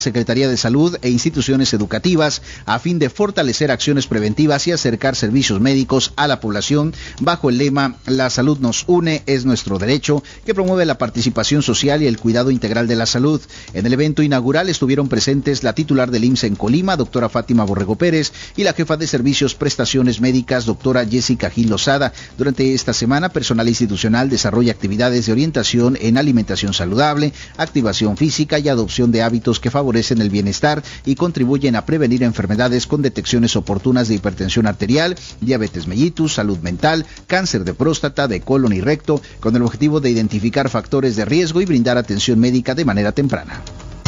Secretaría de Salud e instituciones educativas a fin de fortalecer acciones preventivas y acercar servicios médicos a la población bajo el lema La salud nos une, es nuestro derecho, que promueve la participación social y el cuidado integral de la salud. En el evento inaugural estuvieron presentes la titular del IMSS en Colima, doctora Fátima Borrego Pérez, y la jefa de servicios prestaciones médicas, doctora Jessica Gil Lozada. Durante esta semana, personal institucional desarrolla actividades de orientación en alimentación saludable, activación física y adopción de hábitos que favorecen el bienestar y contribuyen a prevenir enfermedades con detecciones oportunas de hipertensión arterial, diabetes mellitus, salud mental, cáncer de próstata, de colon y recto, con el objetivo de identificar factores de riesgo y brindar atención médica de manera temprana.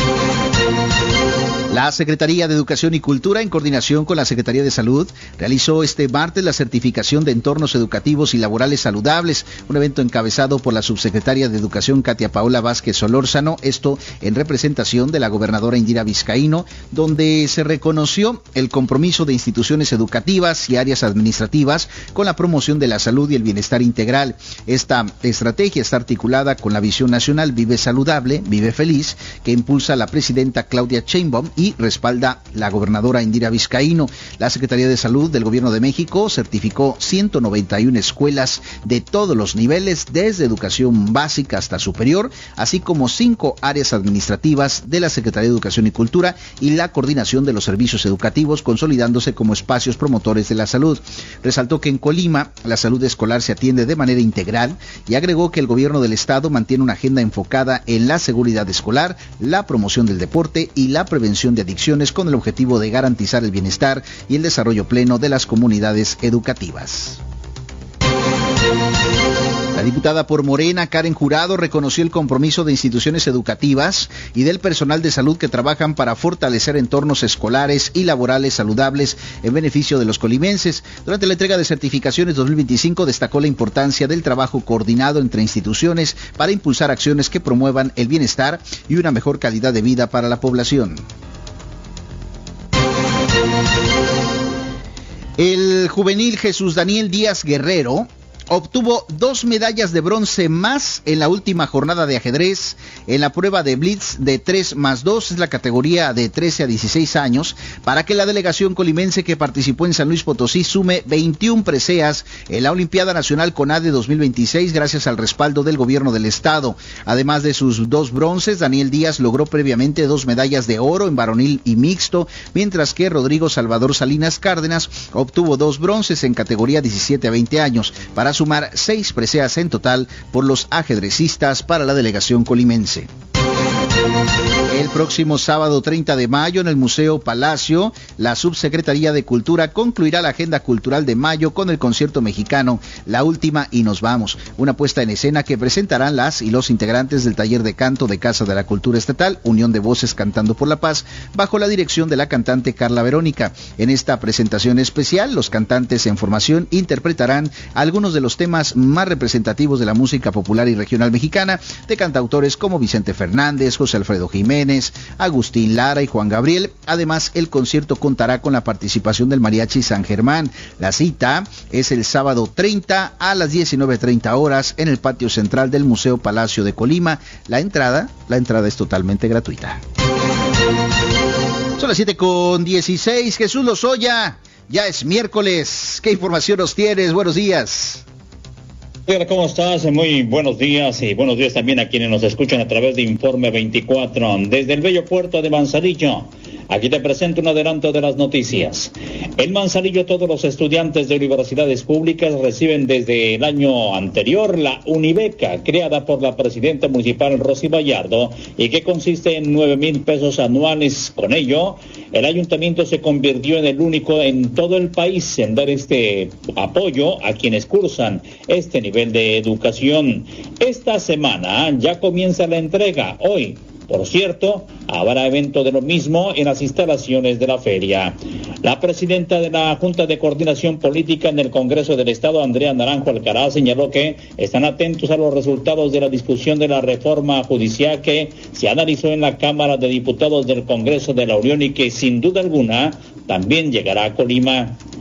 La Secretaría de Educación y Cultura, en coordinación con la Secretaría de Salud, realizó este martes la certificación de entornos educativos y laborales saludables, un evento encabezado por la subsecretaria de Educación Katia Paola Vázquez Solórzano, esto en representación de la gobernadora Indira Vizcaíno, donde se reconoció el compromiso de instituciones educativas y áreas administrativas con la promoción de la salud y el bienestar integral. Esta estrategia está articulada con la visión nacional Vive Saludable, Vive Feliz, que impulsa la presidenta Claudia Sheinbaum y respalda la gobernadora Indira Vizcaíno. La Secretaría de Salud del Gobierno de México certificó 191 escuelas de todos los niveles, desde educación básica hasta superior, así como 5 áreas administrativas de la Secretaría de Educación y Cultura y la coordinación de los servicios educativos, consolidándose como espacios promotores de la salud. Resaltó que en Colima la salud escolar se atiende de manera integral y agregó que el gobierno del estado mantiene una agenda enfocada en la seguridad escolar, la promoción del deporte y la prevención de adicciones, con el objetivo de garantizar el bienestar y el desarrollo pleno de las comunidades educativas. La diputada por Morena, Karen Jurado, reconoció el compromiso de instituciones educativas y del personal de salud que trabajan para fortalecer entornos escolares y laborales saludables en beneficio de los colimenses. Durante la entrega de certificaciones 2025 destacó la importancia del trabajo coordinado entre instituciones para impulsar acciones que promuevan el bienestar y una mejor calidad de vida para la población. El juvenil Jesús Daniel Díaz Guerrero obtuvo 2 medallas de bronce más en la última jornada de ajedrez en la prueba de Blitz de 3+2, es la categoría de 13 a 16 años, para que la delegación colimense que participó en San Luis Potosí sume 21 preseas en la Olimpiada Nacional CONADE 2026 gracias al respaldo del gobierno del estado. Además de sus 2 bronces, Daniel Díaz logró previamente 2 medallas de oro en varonil y mixto, mientras que Rodrigo Salvador Salinas Cárdenas obtuvo 2 bronces en categoría 17 a 20 años, para sumar 6 preseas en total por los ajedrecistas para la delegación colimense. El próximo sábado 30 de mayo en el Museo Palacio, la Subsecretaría de Cultura concluirá la agenda cultural de mayo con el concierto mexicano La Última y Nos Vamos, una puesta en escena que presentarán las y los integrantes del taller de canto de Casa de la Cultura Estatal, Unión de Voces Cantando por la Paz, bajo la dirección de la cantante Carla Verónica. En esta presentación especial, los cantantes en formación interpretarán algunos de los temas más representativos de la música popular y regional mexicana, de cantautores como Vicente Fernández, José Alfredo Jiménez, Agustín Lara y Juan Gabriel. Además, el concierto contará con la participación del Mariachi San Germán. La cita es el sábado 30 a las 19:30 horas en el patio central del Museo Palacio de Colima. La entrada es totalmente gratuita. Son las 7:16. Jesús Lozoya, ya es miércoles. ¿Qué información nos tienes? Buenos días. Hola, ¿cómo estás? Muy buenos días y buenos días también a quienes nos escuchan a través de Informe 24 desde el bello puerto de Manzanillo. Aquí te presento un adelanto de las noticias. En Manzanillo todos los estudiantes de universidades públicas reciben desde el año anterior la Unibeca, creada por la presidenta municipal Rosy Vallardo y que consiste en 9,000 pesos anuales. Con ello, el ayuntamiento se convirtió en el único en todo el país en dar este apoyo a quienes cursan este nivel de educación. Esta semana ya comienza la entrega. Hoy, por cierto, habrá evento de lo mismo en las instalaciones de la feria. La presidenta de la Junta de Coordinación Política en el Congreso del Estado, Andrea Naranjo Alcaraz, señaló que están atentos a los resultados de la discusión de la reforma judicial que se analizó en la Cámara de Diputados del Congreso de la Unión y que sin duda alguna también llegará a Colima.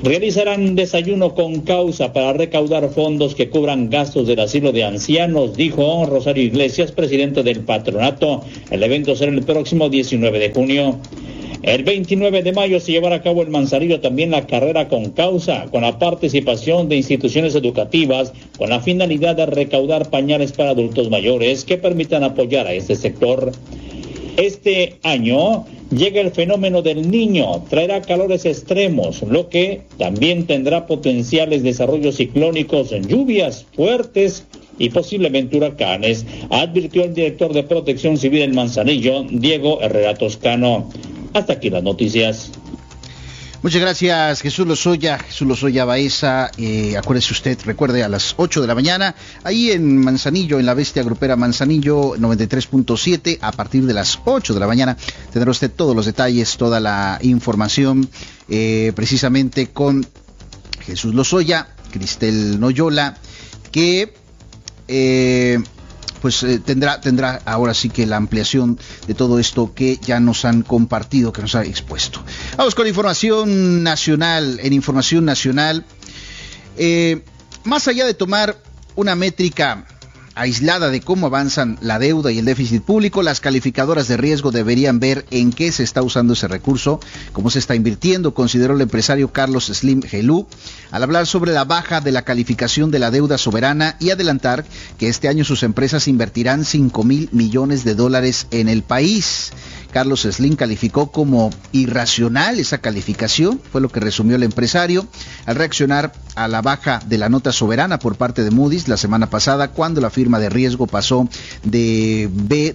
Realizarán desayuno con causa para recaudar fondos que cubran gastos del asilo de ancianos, dijo Rosario Iglesias, presidente del patronato. El evento será el próximo 19 de junio. El 29 de mayo se llevará a cabo en Manzanillo también la carrera con causa, con la participación de instituciones educativas, con la finalidad de recaudar pañales para adultos mayores que permitan apoyar a este sector. Este año llega el fenómeno del Niño, traerá calores extremos, lo que también tendrá potenciales desarrollos ciclónicos, lluvias fuertes y posiblemente huracanes, advirtió el director de Protección Civil en Manzanillo, Diego Herrera Toscano. Hasta aquí las noticias. Muchas gracias, Jesús Lozoya Baeza. Acuérdese usted, recuerde, a las 8 de la mañana, ahí en Manzanillo, en la Bestia Grupera Manzanillo 93.7, a partir de las 8 de la mañana, tendrá usted todos los detalles, toda la información, precisamente con Jesús Lozoya, Cristel Noyola, que tendrá ahora sí que la ampliación de todo esto que ya nos han compartido, que nos ha expuesto. Vamos con información nacional. En información nacional, más allá de tomar una métrica aislada de cómo avanzan la deuda y el déficit público, las calificadoras de riesgo deberían ver en qué se está usando ese recurso, cómo se está invirtiendo, consideró el empresario Carlos Slim Helú, al hablar sobre la baja de la calificación de la deuda soberana y adelantar que este año sus empresas invertirán $5,000 millones en el país. Carlos Slim calificó como irracional esa calificación, fue lo que resumió el empresario, al reaccionar a la baja de la nota soberana por parte de Moody's la semana pasada, cuando la firma de riesgo pasó de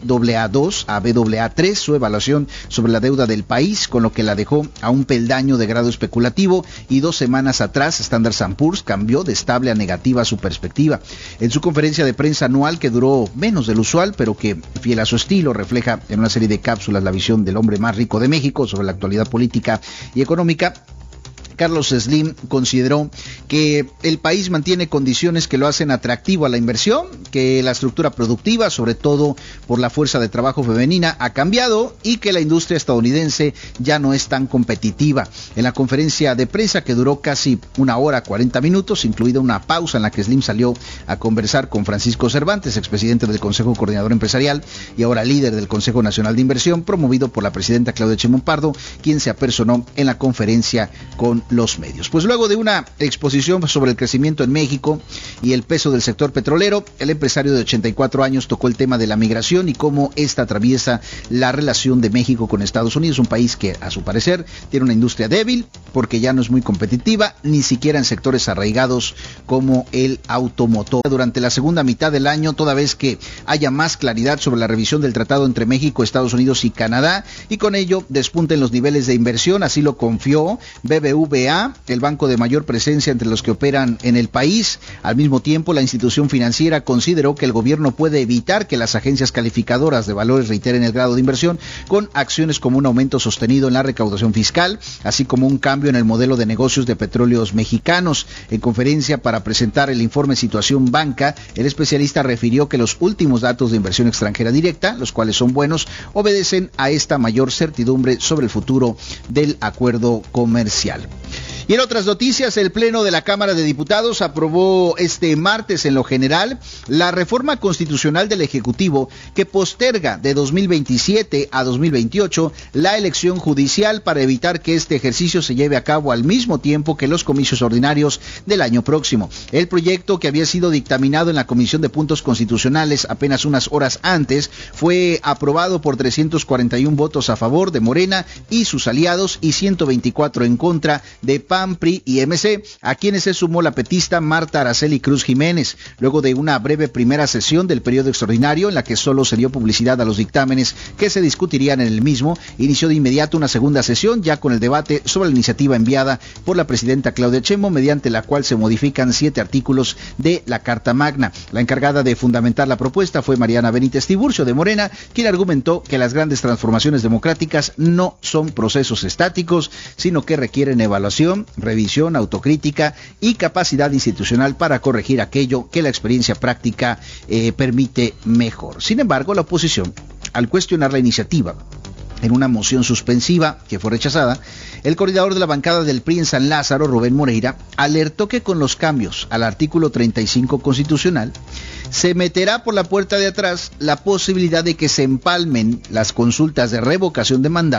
Baa2 a Baa3, su evaluación sobre la deuda del país, con lo que la dejó a un peldaño de grado especulativo, y 2 semanas atrás Standard & Poor's cambió de estable a negativa su perspectiva. En su conferencia de prensa anual, que duró menos del usual, pero que, fiel a su estilo, refleja en una serie de cápsulas la visión del hombre más rico de México sobre la actualidad política y económica, Carlos Slim consideró que el país mantiene condiciones que lo hacen atractivo a la inversión, que la estructura productiva, sobre todo por la fuerza de trabajo femenina, ha cambiado y que la industria estadounidense ya no es tan competitiva. En la conferencia de prensa, que duró casi 1 hora 40 minutos, incluida una pausa en la que Slim salió a conversar con Francisco Cervantes, expresidente del Consejo Coordinador Empresarial y ahora líder del Consejo Nacional de Inversión, promovido por la presidenta Claudia Sheinbaum Pardo, quien se apersonó en la conferencia con los medios. Pues luego de una exposición sobre el crecimiento en México y el peso del sector petrolero, el empresario de 84 años tocó el tema de la migración y cómo esta atraviesa la relación de México con Estados Unidos, un país que, a su parecer, tiene una industria débil porque ya no es muy competitiva, ni siquiera en sectores arraigados como el automotor. Durante la segunda mitad del año, toda vez que haya más claridad sobre la revisión del tratado entre México, Estados Unidos y Canadá, y con ello despunten los niveles de inversión, así lo confió BBVA, el banco de mayor presencia entre los que operan en el país. Al mismo tiempo, la institución financiera consideró que el gobierno puede evitar que las agencias calificadoras de valores reiteren el grado de inversión con acciones como un aumento sostenido en la recaudación fiscal, así como un cambio en el modelo de negocios de petróleos mexicanos. En conferencia para presentar el informe Situación Banca, el especialista refirió que los últimos datos de inversión extranjera directa, los cuales son buenos, obedecen a esta mayor certidumbre sobre el futuro del acuerdo comercial. Y en otras noticias, el Pleno de la Cámara de Diputados aprobó este martes en lo general la reforma constitucional del Ejecutivo que posterga de 2027 a 2028 la elección judicial para evitar que este ejercicio se lleve a cabo al mismo tiempo que los comicios ordinarios del año próximo. El proyecto, que había sido dictaminado en la Comisión de Puntos Constitucionales apenas unas horas antes, fue aprobado por 341 votos a favor de Morena y sus aliados y 124 en contra de PAN, PRI y MC, a quienes se sumó la petista Marta Araceli Cruz Jiménez. Luego de una breve primera sesión del periodo extraordinario en la que solo se dio publicidad a los dictámenes que se discutirían en el mismo, inició de inmediato una segunda sesión ya con el debate sobre la iniciativa enviada por la presidenta Claudia Sheinbaum, mediante la cual se modifican 7 artículos de la Carta Magna. La encargada de fundamentar la propuesta fue Mariana Benítez Tiburcio de Morena, quien argumentó que las grandes transformaciones democráticas no son procesos estáticos, sino que requieren evaluación, revisión, autocrítica y capacidad institucional para corregir aquello que la experiencia práctica permite mejor. Sin embargo, la oposición, al cuestionar la iniciativa, En una moción suspensiva que fue rechazada, el coordinador de la bancada del PRI en San Lázaro, Rubén Moreira, alertó que con los cambios al artículo 35 constitucional, se meterá por la puerta de atrás la posibilidad de que se empalmen las consultas de revocación de mandato